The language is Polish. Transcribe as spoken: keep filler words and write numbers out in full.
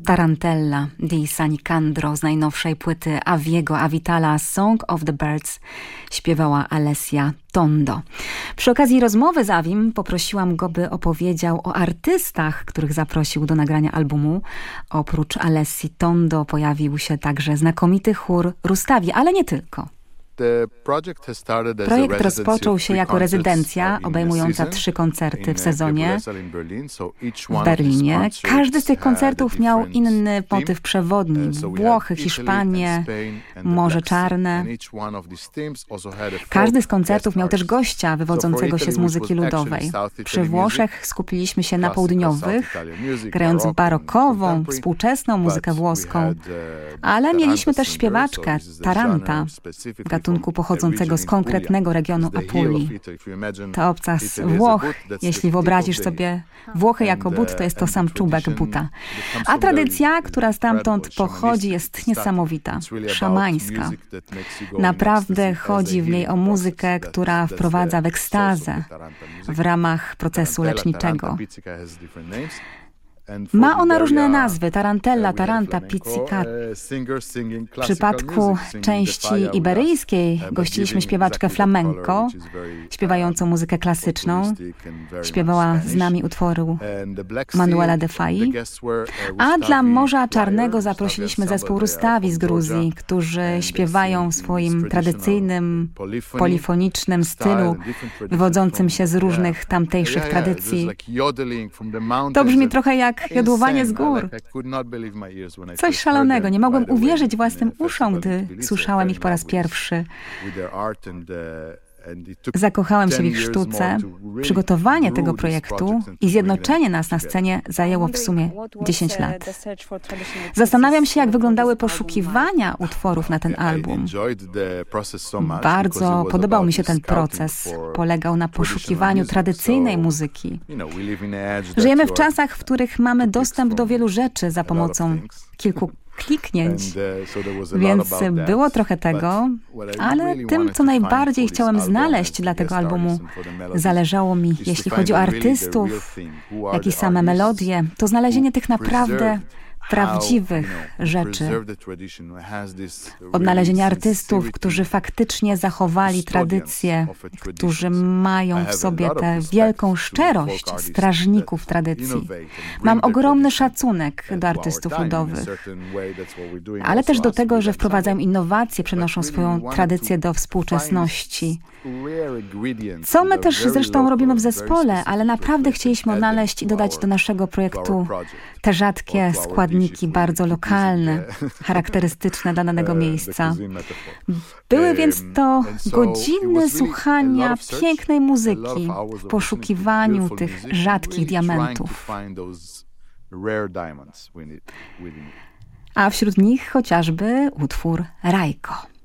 Tarantella di Sanicandro z najnowszej płyty Aviego Avitala Song of the Birds śpiewała Alessia Tondo. Przy okazji rozmowy z Avim poprosiłam go, by opowiedział o artystach, których zaprosił do nagrania albumu. Oprócz Alessii Tondo pojawił się także znakomity chór Rustavi, ale nie tylko. Projekt rozpoczął się jako rezydencja obejmująca trzy koncerty w sezonie w Berlinie. Każdy z tych koncertów miał inny motyw przewodni. Włochy, Hiszpanię, Morze Czarne. Każdy z koncertów miał też gościa wywodzącego się z muzyki ludowej. Przy Włoszech skupiliśmy się na południowych, grając barokową, współczesną muzykę włoską. Ale mieliśmy też śpiewaczkę, Taranta, gatunku pochodzącego z konkretnego regionu Apulii. To obcas Włoch. Jeśli wyobrazisz sobie Włochy jako but, to jest to sam czubek buta. A tradycja, która stamtąd pochodzi, jest niesamowita, szamańska. Naprawdę chodzi w niej o muzykę, która wprowadza w ekstazę w ramach procesu leczniczego. Ma ona różne nazwy: tarantella, taranta, pizzicato. W przypadku części iberyjskiej gościliśmy śpiewaczkę flamenco, śpiewającą muzykę klasyczną. Śpiewała z nami utworu Manuela de Fai. A dla Morza Czarnego zaprosiliśmy zespół Rustavi z Gruzji, którzy śpiewają w swoim tradycyjnym, polifonicznym stylu, wywodzącym się z różnych tamtejszych tradycji. To brzmi trochę jak jodłowanie z gór. Coś szalonego. Nie mogłem uwierzyć własnym uszom, gdy słyszałem ich po raz pierwszy. Zakochałem się w ich sztuce. Przygotowanie tego projektu i zjednoczenie nas na scenie zajęło w sumie dziesięć lat. Zastanawiam się, jak wyglądały poszukiwania utworów na ten album. Bardzo podobał mi się ten proces. Polegał na poszukiwaniu tradycyjnej muzyki. Żyjemy w czasach, w których mamy dostęp do wielu rzeczy za pomocą kilku kliknięć, więc było trochę tego, ale tym, co najbardziej chciałem znaleźć dla tego albumu, zależało mi, jeśli chodzi o artystów, jak i same melodie, to znalezienie tych naprawdę prawdziwych rzeczy. Odnalezienie artystów, którzy faktycznie zachowali tradycję, którzy mają w sobie tę wielką szczerość strażników tradycji. Mam ogromny szacunek do artystów ludowych, ale też do tego, że wprowadzają innowacje, przenoszą swoją tradycję do współczesności. Co my też zresztą robimy w zespole, ale naprawdę chcieliśmy odnaleźć i dodać do naszego projektu te rzadkie składniki, bardzo lokalne, charakterystyczne dla danego miejsca. Były więc to godziny słuchania pięknej muzyki w poszukiwaniu tych rzadkich diamentów. A wśród nich chociażby utwór Rajko.